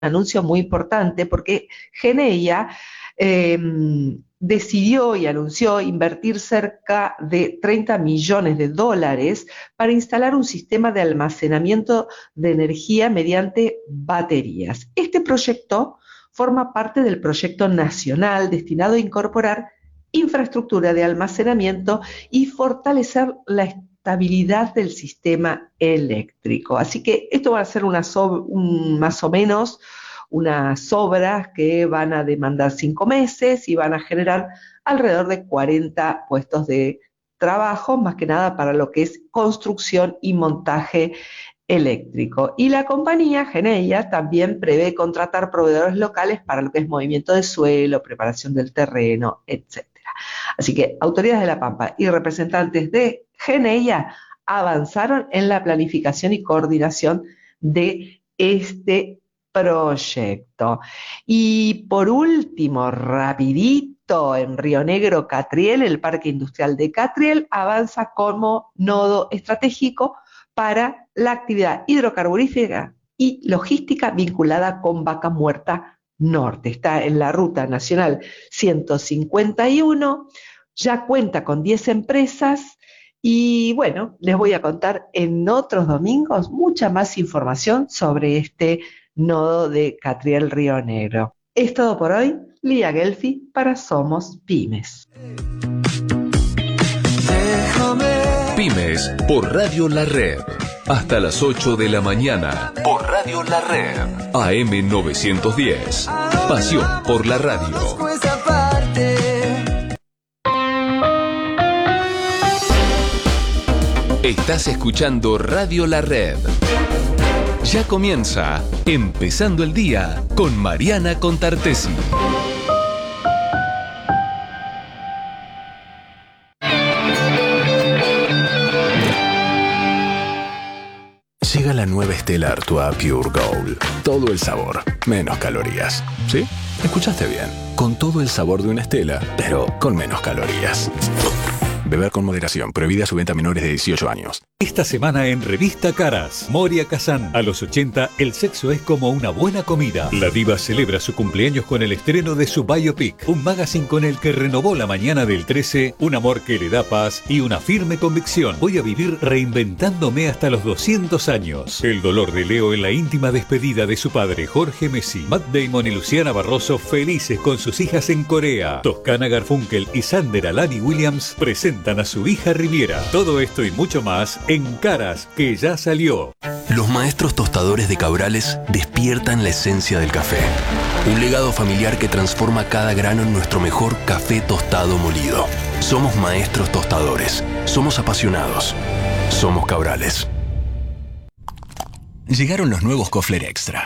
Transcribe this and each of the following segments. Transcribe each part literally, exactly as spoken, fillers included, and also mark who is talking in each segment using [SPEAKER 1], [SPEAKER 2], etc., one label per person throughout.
[SPEAKER 1] anuncio muy importante porque Geneia eh, decidió y anunció invertir cerca de treinta millones de dólares para instalar un sistema de almacenamiento de energía mediante baterías. Este proyecto forma parte del proyecto nacional destinado a incorporar infraestructura de almacenamiento y fortalecer la estabilidad del sistema eléctrico. Así que esto va a ser una so- un, más o menos unas obras que van a demandar cinco meses y van a generar alrededor de cuarenta puestos de trabajo, más que nada para lo que es construcción y montaje eléctrico. Y la compañía Geneia también prevé contratar proveedores locales para lo que es movimiento de suelo, preparación del terreno, etcétera. Así que autoridades de La Pampa y representantes de Geneia avanzaron en la planificación y coordinación de este proyecto. Y por último, rapidito, en Río Negro, Catriel, el Parque Industrial de Catriel avanza como nodo estratégico para la actividad hidrocarburífera y logística vinculada con Vaca Muerta Norte. Está en la Ruta Nacional ciento cincuenta y uno, ya cuenta con diez empresas y bueno, les voy a contar en otros domingos mucha más información sobre este nodo de Catriel Río Negro. Es todo por hoy. Lía Gelfi para Somos Pymes.
[SPEAKER 2] Pymes por Radio La Red. Hasta las ocho de la mañana por Radio La Red. A M novecientos diez. Pasión por la radio. Estás escuchando Radio La Red. Ya comienza Empezando el Día con Mariana Contartesi. Llega la nueva Stella Artois Pure Gold. Todo el sabor, menos calorías. ¿Sí? Escuchaste bien. Con todo el sabor de una Stella, pero con menos calorías. Beber con moderación. Prohibida su venta a menores de dieciocho años.
[SPEAKER 3] Esta semana en Revista Caras, Moria Kazan. A los ochenta, el sexo es como una buena comida. La diva celebra su cumpleaños con el estreno de su biopic, un magazine con el que renovó la mañana del trece, un amor que le da paz y una firme convicción. Voy a vivir reinventándome hasta los doscientos años. El dolor de Leo en la íntima despedida de su padre, Jorge Messi. Matt Damon y Luciana Barroso felices con sus hijas en Corea. Toscana Garfunkel y Sander Alani Williams presentan a su hija Riviera. Todo esto y mucho más en Caras, que ya salió.
[SPEAKER 2] Los maestros tostadores de Cabrales despiertan la esencia del café. Un legado familiar que transforma cada grano en nuestro mejor café tostado molido. Somos maestros tostadores. Somos apasionados. Somos Cabrales. Llegaron los nuevos Kofler Extra.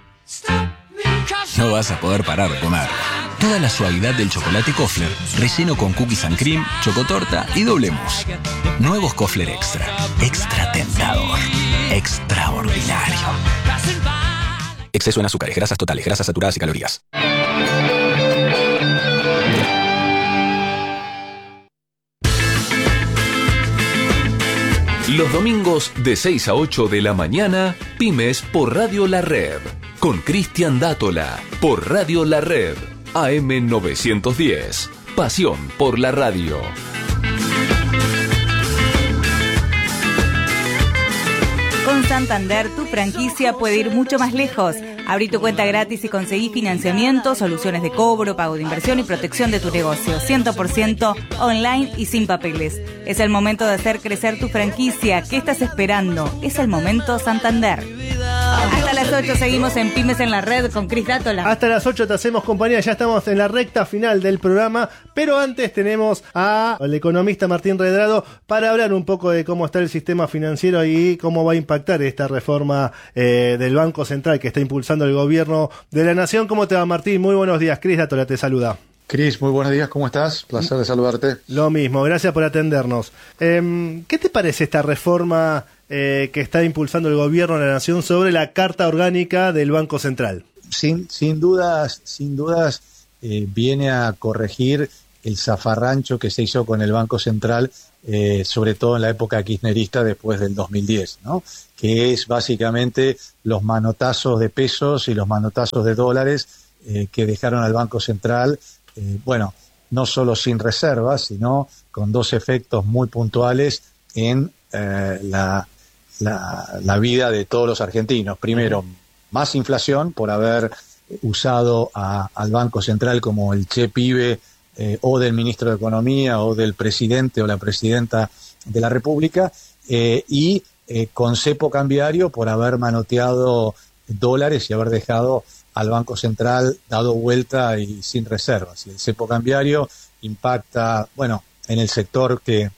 [SPEAKER 2] No vas a poder parar de comer. Toda la suavidad del chocolate Kofler, relleno con cookies and cream, chocotorta y doble mousse. Nuevos Kofler Extra. Extra tentador. Extraordinario. Exceso en azúcares, grasas totales, grasas saturadas y calorías. Los domingos de seis a ocho de la mañana, Pymes por Radio La Red. Con Cristian Dátola, por Radio La Red. A M novecientos diez. Pasión por la radio.
[SPEAKER 4] Con Santander, tu franquicia puede ir mucho más lejos. Abrí tu cuenta gratis y conseguí financiamiento, soluciones de cobro, pago de inversión y protección de tu negocio. cien por ciento online y sin papeles. Es el momento de hacer crecer tu franquicia. ¿Qué estás esperando? Es el momento Santander. Hasta las ocho seguimos en Pymes en la Red con Cris Dátola.
[SPEAKER 5] Hasta las ocho te hacemos compañía, ya estamos en la recta final del programa, pero antes tenemos al economista Martín Redrado para hablar un poco de cómo está el sistema financiero y cómo va a impactar esta reforma eh, del Banco Central que está impulsando el gobierno de la Nación. ¿Cómo te va, Martín? Muy buenos días, Cris Dátola te saluda.
[SPEAKER 6] Cris, muy buenos días, ¿cómo estás? Placer de saludarte.
[SPEAKER 5] Lo mismo, gracias por atendernos. Eh, ¿Qué te parece esta reforma eh, que está impulsando el gobierno de la Nación sobre la Carta Orgánica del Banco Central?
[SPEAKER 6] Sin, sin dudas, sin dudas eh, viene a corregir el zafarrancho que se hizo con el Banco Central, eh, sobre todo en la época kirchnerista después del dos mil diez, ¿no? Que es básicamente los manotazos de pesos y los manotazos de dólares eh, que dejaron al Banco Central, eh, bueno, no solo sin reservas, sino con dos efectos muy puntuales en eh, la, la, la vida de todos los argentinos. Primero, más inflación por haber usado a, al Banco Central como el che pibe eh, o del ministro de Economía o del presidente o la presidenta de la República, eh, y eh, con cepo cambiario por haber manoteado dólares y haber dejado al Banco Central dado vuelta y sin reservas. Y el cepo cambiario impacta, bueno, en el sector que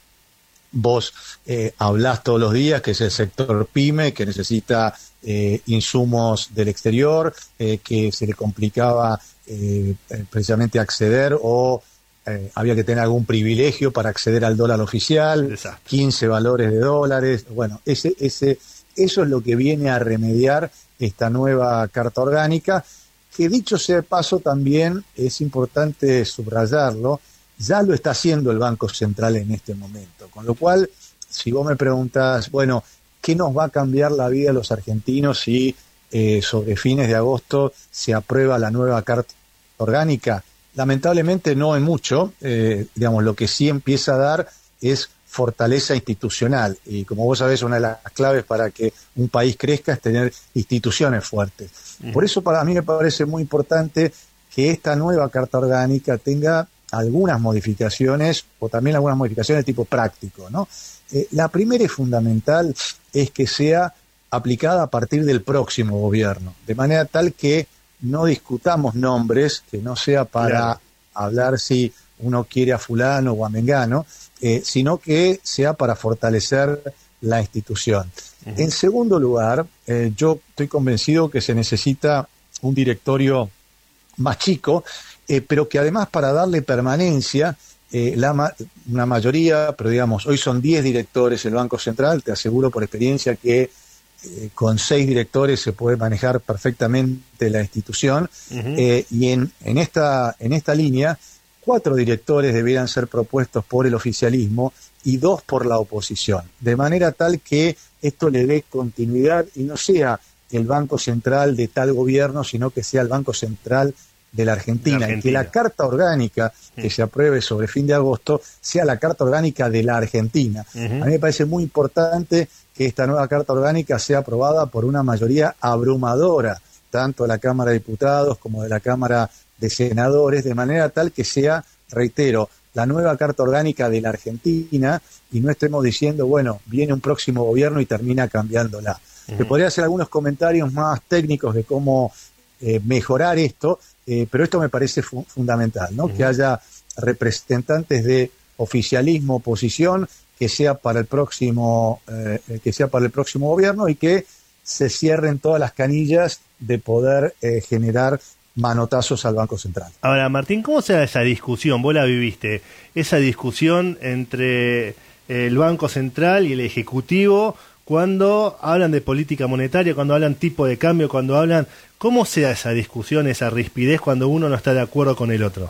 [SPEAKER 6] vos eh, hablás todos los días, que es el sector pyme, que necesita eh, insumos del exterior, eh, que se le complicaba eh, precisamente acceder o eh, había que tener algún privilegio para acceder al dólar oficial, Exacto. quince valores de dólares. Bueno, ese, ese, eso es lo que viene a remediar esta nueva Carta Orgánica, que dicho sea de paso también es importante subrayarlo, ya lo está haciendo el Banco Central en este momento. Con lo cual, si vos me preguntás, bueno, ¿qué nos va a cambiar la vida a los argentinos si eh, sobre fines de agosto se aprueba la nueva Carta Orgánica? Lamentablemente no en mucho. Eh, digamos, lo que sí empieza a dar es fortaleza institucional. Y como vos sabés, una de las claves para que un país crezca es tener instituciones fuertes. Por eso para mí me parece muy importante que esta nueva Carta Orgánica tenga algunas modificaciones o también algunas modificaciones de tipo práctico, ¿no? Eh, la primera y fundamental es que sea aplicada a partir del próximo gobierno, de manera tal que no discutamos nombres, que no sea para claro. hablar si uno quiere a fulano o a mengano, eh, sino que sea para fortalecer la institución. Uh-huh. En segundo lugar, eh, yo estoy convencido que se necesita un directorio más chico, eh, pero que además para darle permanencia, eh, la ma- una mayoría, pero digamos, hoy son diez directores el Banco Central, te aseguro por experiencia que eh, con seis directores se puede manejar perfectamente la institución, uh-huh. eh, y en, en, esta, en esta línea, cuatro directores debieran ser propuestos por el oficialismo y dos por la oposición, de manera tal que esto le dé continuidad y no sea el Banco Central de tal gobierno, sino que sea el Banco Central de la Argentina, la Argentina. Y que la Carta Orgánica que se apruebe sobre fin de agosto sea la Carta Orgánica de la Argentina. Uh-huh. A mí me parece muy importante que esta nueva Carta Orgánica sea aprobada por una mayoría abrumadora, tanto de la Cámara de Diputados como de la Cámara de Senadores, de manera tal que sea, reitero, la nueva Carta Orgánica de la Argentina y no estemos diciendo, bueno, viene un próximo gobierno y termina cambiándola. Uh-huh. Te podría hacer algunos comentarios más técnicos de cómo eh, mejorar esto, eh, pero esto me parece fu- fundamental, ¿no? Uh-huh. Que haya representantes de oficialismo, oposición, que sea para el próximo, eh, que sea para el próximo gobierno y que se cierren todas las canillas de poder eh, generar manotazos al Banco Central.
[SPEAKER 5] Ahora, Martín, ¿cómo se da esa discusión? Vos la viviste, esa discusión entre el Banco Central y el Ejecutivo cuando hablan de política monetaria, cuando hablan tipo de cambio, cuando hablan... ¿Cómo se da esa discusión, esa rispidez cuando uno no está de acuerdo con el otro?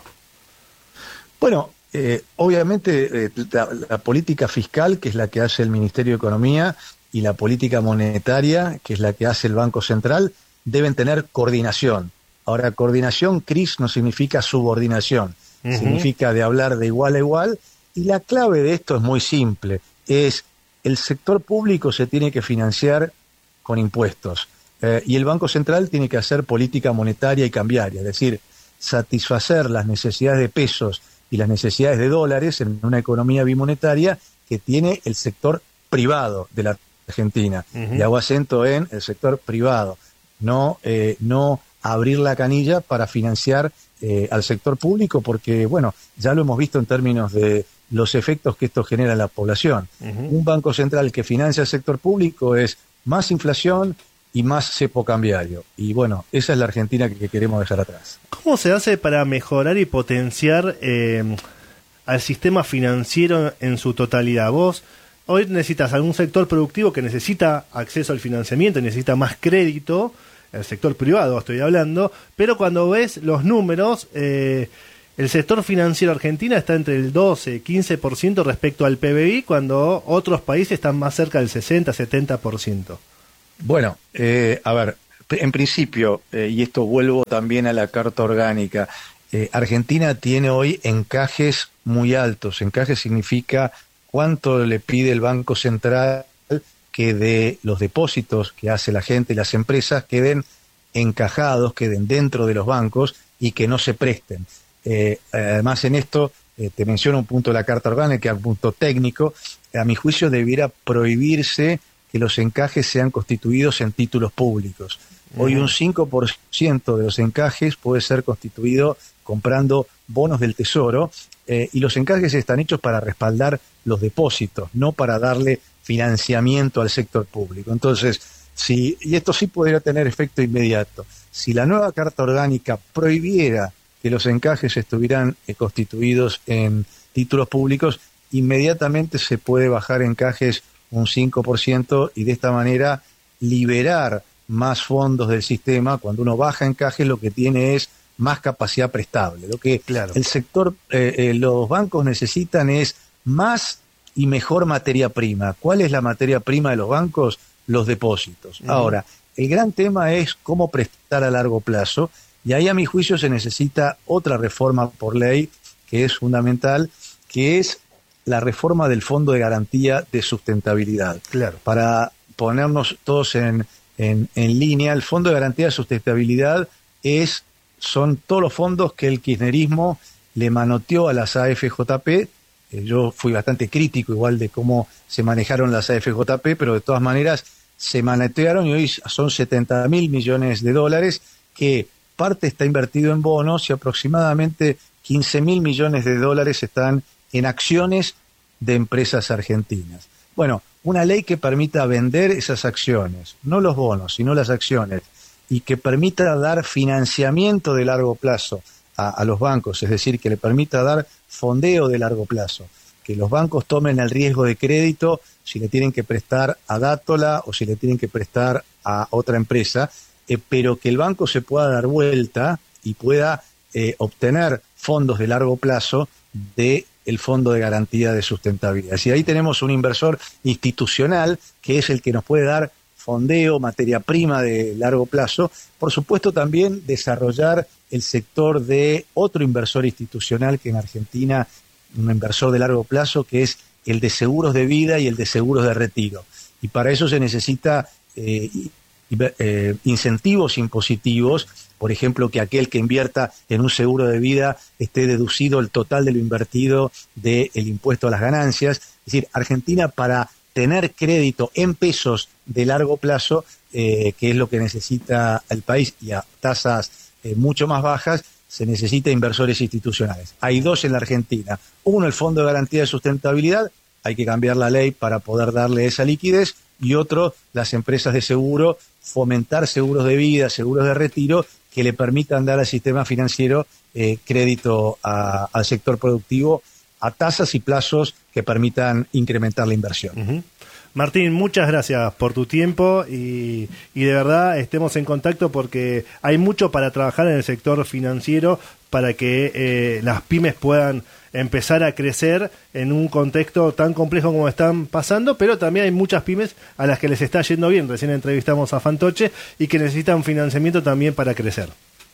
[SPEAKER 6] Bueno, eh, obviamente eh, la, la política fiscal, que es la que hace el Ministerio de Economía, y la política monetaria, que es la que hace el Banco Central, deben tener coordinación. Ahora, coordinación, Cris, no significa subordinación, uh-huh. significa de hablar de igual a igual, y la clave de esto es muy simple, es el sector público se tiene que financiar con impuestos, eh, y el Banco Central tiene que hacer política monetaria y cambiaria, es decir, satisfacer las necesidades de pesos y las necesidades de dólares en una economía bimonetaria que tiene el sector privado de la Argentina, uh-huh. y hago acento en el sector privado, no, eh, no abrir la canilla para financiar eh, al sector público, porque, bueno, ya lo hemos visto en términos de los efectos que esto genera en la población. Uh-huh. Un banco central que financia al sector público es más inflación y más cepo cambiario. Y, bueno, esa es la Argentina que, que queremos dejar atrás.
[SPEAKER 5] ¿Cómo se hace para mejorar y potenciar eh, al sistema financiero en su totalidad? Vos hoy necesitas algún sector productivo que necesita acceso al financiamiento, necesita más crédito, el sector privado estoy hablando, pero cuando ves los números, eh, el sector financiero argentino está entre el doce, quince por ciento respecto al P B I, cuando otros países están más cerca del sesenta, setenta por ciento.
[SPEAKER 6] Bueno, eh, a ver, en principio, eh, y esto vuelvo también a la Carta Orgánica, eh, Argentina tiene hoy encajes muy altos. Encaje significa cuánto le pide el Banco Central que de los depósitos que hace la gente y las empresas queden encajados, queden dentro de los bancos y que no se presten. Eh, además, en esto, eh, te menciono un punto de la Carta Orgánica, que es un punto técnico. A mi juicio debiera prohibirse que los encajes sean constituidos en títulos públicos. Hoy un cinco por ciento de los encajes puede ser constituido comprando bonos del Tesoro, eh, y los encajes están hechos para respaldar los depósitos, no para darle financiamiento al sector público. Entonces, si, y esto sí podría tener efecto inmediato, si la nueva Carta Orgánica prohibiera que los encajes estuvieran eh, constituidos en títulos públicos, inmediatamente se puede bajar encajes un cinco por ciento y de esta manera liberar más fondos del sistema. Cuando uno baja encajes, lo que tiene es más capacidad prestable. Lo que claro. el sector, eh, eh, los bancos necesitan es más y mejor materia prima. ¿Cuál es la materia prima de los bancos? Los depósitos. Uh-huh. Ahora, el gran tema es cómo prestar a largo plazo, y ahí a mi juicio se necesita otra reforma por ley que es fundamental, que es la reforma del Fondo de Garantía de Sustentabilidad. Claro. Para ponernos todos en, en, en línea, el Fondo de Garantía de Sustentabilidad es, son todos los fondos que el kirchnerismo le manoteó a las A F J P. Eh, yo fui bastante crítico igual de cómo se manejaron las A F J P, pero de todas maneras se manotearon y hoy son setenta mil millones de dólares, que parte está invertido en bonos y aproximadamente quince mil millones de dólares están en acciones de empresas argentinas. Bueno, una ley que permita vender esas acciones, no los bonos, sino las acciones, y que permita dar financiamiento de largo plazo a, a los bancos, es decir, que le permita dar fondeo de largo plazo, que los bancos tomen el riesgo de crédito si le tienen que prestar a Dátola o si le tienen que prestar a otra empresa, eh, pero que el banco se pueda dar vuelta y pueda eh, obtener fondos de largo plazo de el Fondo de Garantía de Sustentabilidad. Y ahí tenemos un inversor institucional que es el que nos puede dar fondeo, materia prima de largo plazo. Por supuesto, también desarrollar el sector de otro inversor institucional que en Argentina, un inversor de largo plazo, que es el de seguros de vida y el de seguros de retiro. Y para eso se necesita eh, eh, incentivos impositivos. Por ejemplo, que aquel que invierta en un seguro de vida esté deducido el total de lo invertido del impuesto a las ganancias. Es decir, Argentina, para tener crédito en pesos de largo plazo, eh, que es lo que necesita el país, y a tasas eh, mucho más bajas, se necesita inversores institucionales. Hay dos en la Argentina. Uno, el Fondo de Garantía de Sustentabilidad, hay que cambiar la ley para poder darle esa liquidez, y otro, las empresas de seguro, fomentar seguros de vida, seguros de retiro, que le permitan dar al sistema financiero eh, crédito a, al sector productivo a tasas y plazos que permitan incrementar la inversión.
[SPEAKER 5] Uh-huh. Martín, muchas gracias por tu tiempo y, y de verdad estemos en contacto porque hay mucho para trabajar en el sector financiero para que eh, las pymes puedan empezar a crecer en un contexto tan complejo como están pasando, pero también hay muchas pymes a las que les está yendo bien. Recién entrevistamos a Fantoche y que necesitan financiamiento también para crecer.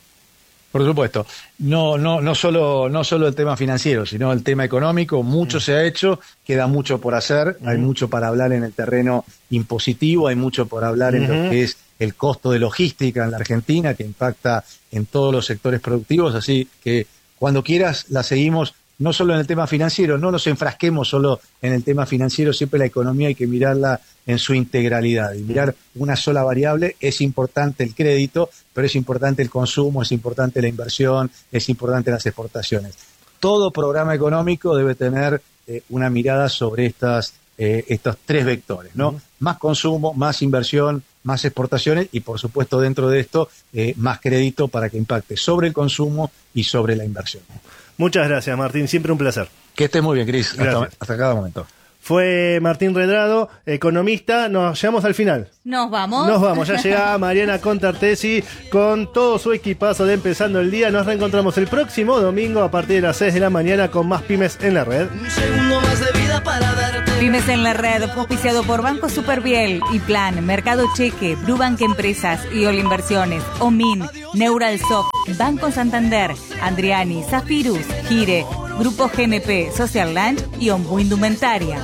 [SPEAKER 6] Por supuesto, no, no, no solo, no solo el tema financiero, sino el tema económico. Mucho mm. se ha hecho, queda mucho por hacer, mm. hay mucho para hablar en el terreno impositivo, hay mucho por hablar mm-hmm. en lo que es el costo de logística en la Argentina, que impacta en todos los sectores productivos, así que cuando quieras la seguimos. No solo en el tema financiero, no nos enfrasquemos solo en el tema financiero, siempre la economía hay que mirarla en su integralidad. Y mirar una sola variable, es importante el crédito, pero es importante el consumo, es importante la inversión, es importante las exportaciones. Todo programa económico debe tener eh, una mirada sobre estas, eh, estos tres vectores, ¿no? Uh-huh. Más consumo, más inversión, más exportaciones y, por supuesto, dentro de esto, eh, más crédito para que impacte sobre el consumo y sobre la inversión.
[SPEAKER 5] Muchas gracias, Martín. Siempre un placer.
[SPEAKER 6] Que estés muy bien, Cris. Hasta, hasta cada momento.
[SPEAKER 5] Fue Martín Redrado, economista. Nos llegamos al final.
[SPEAKER 4] Nos vamos.
[SPEAKER 5] Nos vamos. Ya llega Mariana Contartesi con todo su equipazo de Empezando el Día. Nos reencontramos el próximo domingo a partir de las seis de la mañana con más Pymes en la Red.
[SPEAKER 7] Un segundo más de vida para darte.
[SPEAKER 4] Pymes en la Red, auspiciado por Banco Superviel, y Plan, Mercado Cheque, Brubank Empresas y Ol Inversiones, Omin, Neuralsoft, Banco Santander, Andriani, Zafirus, Gire, Grupo G N P, Social Lunch y Ombu Indumentaria.